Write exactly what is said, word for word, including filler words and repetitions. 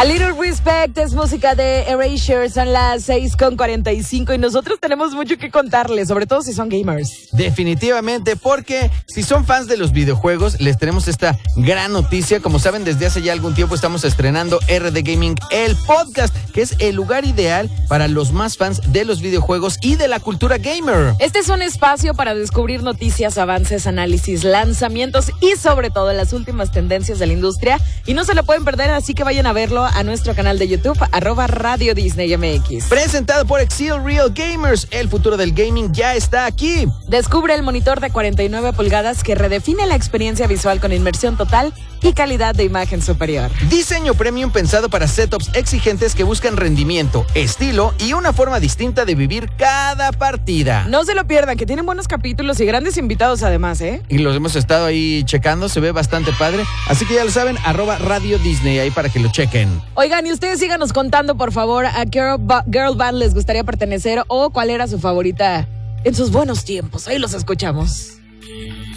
A Little Respect es música de Erasure, son las seis con cuarenta y cinco y nosotros tenemos mucho que contarles, sobre todo si son gamers. Definitivamente, porque si son fans de los videojuegos, les tenemos esta gran noticia. Como saben, desde hace ya algún tiempo estamos estrenando R D Gaming, el podcast, que es el lugar ideal para los más fans de los videojuegos y de la cultura gamer. Este es un espacio para descubrir noticias, avances, análisis, lanzamientos y sobre todo las últimas tendencias de la industria. Y no se lo pueden perder, así que vayan a verlo a nuestro canal de YouTube, arroba Radio Disney M X. Presentado por Exil Real Gamers, el futuro del gaming ya está aquí. Descubre el monitor de cuarenta y nueve pulgadas que redefine la experiencia visual con inmersión total y calidad de imagen superior. Diseño premium pensado para setups exigentes que buscan rendimiento, estilo y una forma distinta de vivir cada partida. No se lo pierdan, que tienen buenos capítulos y grandes invitados además, ¿eh? Y los hemos estado ahí checando, se ve bastante padre. Así que ya lo saben, arroba Radio Disney ahí para que lo chequen. Oigan, y ustedes síganos contando, por favor, a qué girl band les gustaría pertenecer o cuál era su favorita en sus buenos tiempos. Ahí los escuchamos.